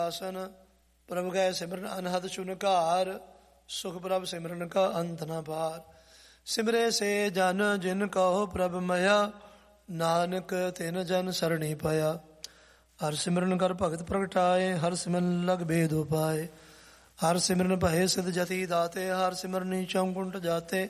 ਆਸਨ ਪ੍ਰਭ ਗਏ ਸਿਮਰਨ ਅਨਹਦ ਚੁਨਕਾਰ, ਸੁਖ ਪ੍ਰਭ ਸਿਮਰਨ ਕਾ ਅੰਤ ਨ ਪਾਰ। ਸਿਮਰੇ ਸੇ ਜਨ ਜਿਨ ਕਹੋ ਪ੍ਰਭ ਮਇਆ, ਨਾਨਕ ਤਿਨ ਜਨ ਸਰਣੀ ਪਾਇਆ। ਹਰ ਸਿਮਰਨ ਕਰ ਭਗਤ ਪ੍ਰਗਟਾਏ, ਹਰ ਸਿਮਰਨ ਲਗ ਭੇਦ ਉਪਾਏ। ਹਰ ਸਿਮਰਨ ਭਏ ਸਿਧ ਜਤੀ ਦਾਤੇ, ਹਰ ਸਿਮਰਨੀ ਚੌਂਕੁੰਟ ਜਾਤੇ।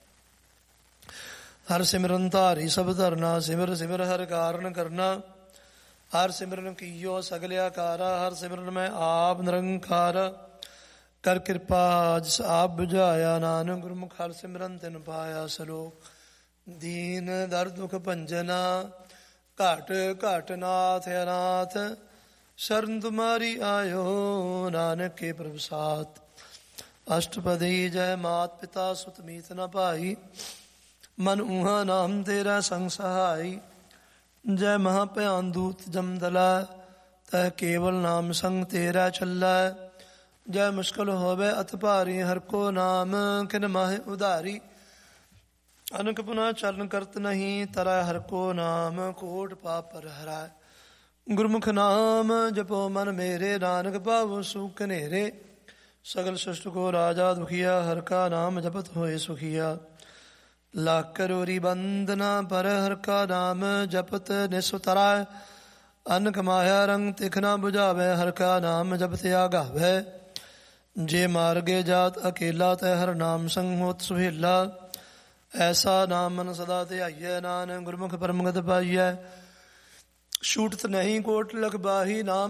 ਹਰ ਸਿਮਰਨ ਧਾਰੀ ਸਭ ਧਰਨਾ, ਸਿਮਰ ਸਿਮਰ ਹਰ ਕਾਰਨ ਕਰਨਾ। ਹਰ ਸਿਮਰਨ ਕੀਓ ਸਗਲ ਆਕਾਰਾ, ਹਰ ਸਿਮਰਨ ਮੈਂ ਆਪ ਨਿਰੰਕਾਰ। ਕਰ ਕਿਰਪਾ ਜਿਸ ਆਪ ਬੁਝਾਇਆ, ਨਾਨਕ ਗੁਰਮੁਖ ਹਰ ਸਿਮਰਨ ਤਿਨ ਪਾਇਆ। ਸਲੋਕ ਦੀਨ ਦਰ ਦੁਖ ਭੰਜਨਾ, ਘਟ ਘਟ ਨਾਥ ਅਨਾਥ। ਸ਼ਰਨ ਤੁਮਾਰੀ ਆਇਓ, ਨਾਨਕ ਕੇ ਪ੍ਰਭ ਸਾਥ। ਅਸ਼ਟਪਦੀ ਜੈ ਮਾਤ ਪਿਤਾ ਸੁਤ ਮੀਤ ਨ ਭਾਈ, ਮਨ ਊਹਾ ਨਾਮ ਤੇਰਾ ਸੰਗ ਸਹਾਈ। ਜੈ ਮਹਾ ਭਿਆਨ ਦੂਤ ਜਮ ਦਲਾ, ਤੈ ਕੇਵਲ ਨਾਮ ਸੰਗ ਤੇਰਾ ਚੱਲਾ। ਜੈ ਮੁਸ਼ਕਲ ਹੋਵੇ ਅਤ ਭਾਰੀ, ਹਰ ਕੋ ਨਾਮ ਕਿਨ ਮਾਹਿ ਉਧਾਰੀ। ਅਨਕ ਪੁਨਾ ਚਰਨ ਕਰਤ ਨਹੀਂ, ਤਰੈ ਹਰ ਕੋ ਨਾਮ ਕੋਟ ਪਾਪ ਪਰ ਹਰਾਇ। ਗੁਰਮੁਖ ਨਾਮ ਜਪੋ ਮਨ ਮੇਰੇ, ਨਾਨਕ ਪਾਵੋ ਸੁਖ ਨੇਰੇ। ਸਗਲ ਸ੍ਰਿਸ਼ਟ ਕੋ ਰਾਜਾ ਦੁਖੀਆ, ਹਰ ਕਾ ਨਾਮ ਜਪਤ ਹੋਏ ਸੁਖੀਆ। ਲੱਖ ਕਰੋੜੀ ਬੰਦਨਾ ਪਰ, ਹਰ ਕਾ ਨਾਮ ਜਪਤ ਨਿਸ ਉਤਰੈ। ਅਨਕ ਮਾਇਆ ਰੰਗ ਤਿਖ ਨ ਬੁਝਾਵੇ, ਹਰ ਕਾ ਨਾਮ ਜਪਤ ਆਗਾਵੇ। ਜੇ ਮਾਰਗੇ ਜਾਤ ਅਕੇਲਾ, ਤੈ ਹਰ ਨਾਮ ਸੰਗ ਹੋਤ ਸੁਹੇਲਾ। ਐਸਾ ਨਾਮ ਮਨ ਸਦਾ ਧਿਆਈਐ, ਨਾਨਕ ਗੁਰਮੁਖ ਪਰਮਗਤ ਪਾਈਐ। ਛੂਟਤ ਨਹੀਂ ਕੋਟ ਲਖ ਬਾਹੀ, ਨਾਮ